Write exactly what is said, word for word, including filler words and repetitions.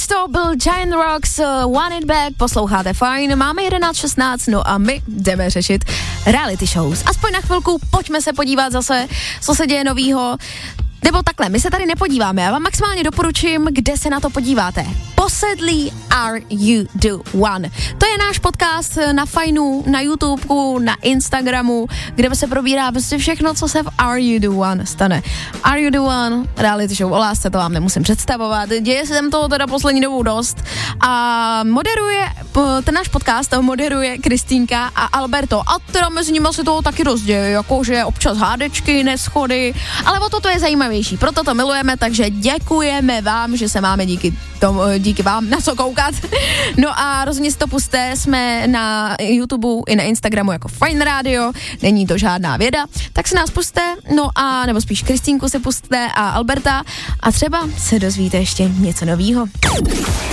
to byl Giant Rocks, uh, Want It Back, posloucháte fajn, máme jedenáct šestnáct, no a my jdeme řešit reality shows. Aspoň na chvilku, pojďme se podívat zase, co se děje novýho. Nebo takhle, my se tady nepodíváme, já vám maximálně doporučím, kde se na to podíváte. Posedlí Are You The One. To je náš podcast na Fajnu, na YouTubeku, na Instagramu, kde se probírá prostě všechno, co se v Are You The One stane. Are You The One, reality show o lásce, to vám nemusím představovat, děje se tam toho teda poslední dobou dost a moderuje, ten náš podcast moderuje Kristýnka a Alberto a teda mezi nimi se toho taky dost děje, jakože občas hádečky, neschody, ale o to to je zajímavější, proto to milujeme, takže děkujeme vám, že se máme díky tomu, díky vám na co koukat. No a rozhodně si to pusťte, jsme na YouTube i na Instagramu jako Fajn Radio, není to žádná věda, tak se nás pusťte, no a nebo spíš Kristýnku si pusťte a Alberta a třeba se dozvíte ještě něco novýho.